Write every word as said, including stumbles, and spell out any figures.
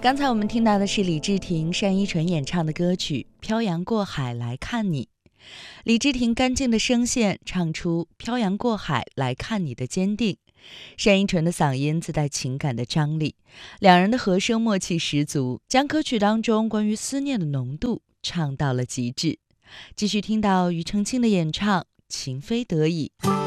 刚才我们听到的是李治廷、单依纯演唱的歌曲《漂洋过海来看你》。李治廷干净的声线唱出漂洋过海来看你的坚定，单依纯的嗓音自带情感的张力，两人的和声默契十足，将歌曲当中关于思念的浓度唱到了极致。继续听到庾澄庆的演唱《情非得已》。